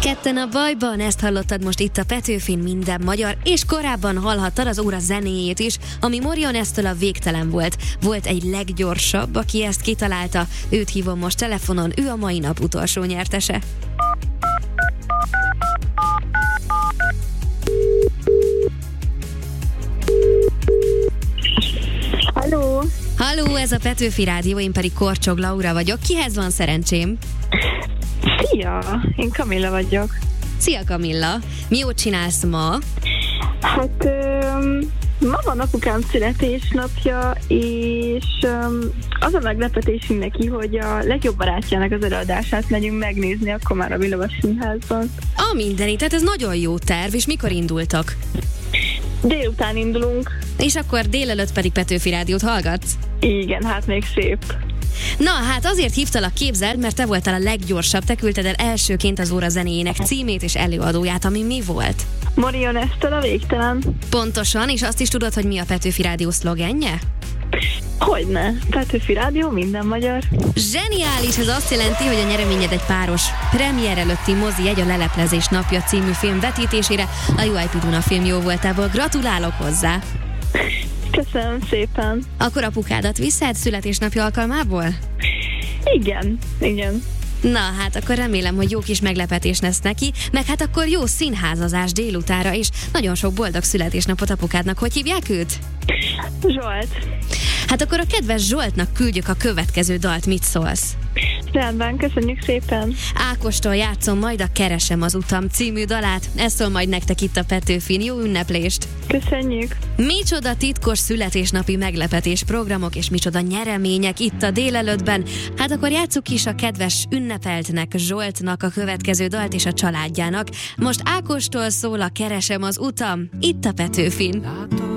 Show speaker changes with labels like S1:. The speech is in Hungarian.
S1: Ketten a bajban, ezt hallottad most itt a Petőfin Minden Magyar, és korábban hallhattad az óra zenéjét is, ami Morionestől a Végtelen volt. Volt egy leggyorsabb, aki ezt kitalálta, őt hívom most telefonon, ő a mai nap utolsó nyertese.
S2: Halló!
S1: Halló, ez a Petőfi Rádió, én pedig Korcsog Laura vagyok. Kihez van szerencsém?
S2: Szia! Én Kamilla vagyok.
S1: Szia Kamilla! Mi jót csinálsz ma?
S2: Hát ma van apukám születésnapja, és az a meglepetésünk neki, hogy a legjobb barátjának az előadását megyünk megnézni a Komáromi Villavas Színházban.
S1: A mindeni, tehát ez nagyon jó terv, és mikor indultak?
S2: Délután indulunk.
S1: És akkor délelőtt pedig Petőfi Rádiót hallgatsz?
S2: Igen, hát még szép.
S1: Na, hát azért hívtalak, képzeld, mert te voltál a leggyorsabb, te küldted el elsőként az óra zenéjének címét és előadóját, ami mi volt?
S2: Morionestől a Végtelen.
S1: Pontosan, és azt is tudod, hogy mi a Petőfi Rádió szlogenje?
S2: Hogyne, Petőfi Rádió, minden magyar.
S1: Zseniális, ez azt jelenti, hogy a nyereményed egy páros premier előtti mozijegy a Leleplezés napja című film vetítésére a UIP Duna Film Jóvoltából. Gratulálok hozzá!
S2: Köszönöm szépen.
S1: Akkor apukádat viszed születésnapja alkalmából?
S2: Igen.
S1: Na, hát akkor remélem, hogy jó kis meglepetés lesz neki, meg hát akkor jó színházazás délutára, és nagyon sok boldog születésnapot apukádnak. Hogy hívják őt?
S2: Zsolt.
S1: Hát akkor a kedves Zsoltnak küldjük a következő dalt, mit szólsz?
S2: Rendben, köszönjük szépen.
S1: Ákostól játszom majd a Keresem az utam című dalát, ez szól majd nektek itt a Petőfin. Jó ünneplést!
S2: Köszönjük!
S1: Micsoda titkos születésnapi meglepetés programok, és micsoda nyeremények itt a délelőttben. Hát akkor játsszuk is a kedves ünnepeltnek, Zsoltnak a következő dalt és a családjának. Most Ákostól szól a Keresem az utam, itt a Petőfin.